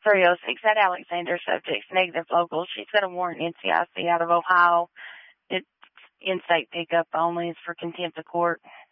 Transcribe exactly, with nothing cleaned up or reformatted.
three oh six at Alexander, subjects negative local. She's got a warrant N C I C out of Ohio. It's in-state pickup only. It's for contempt of court.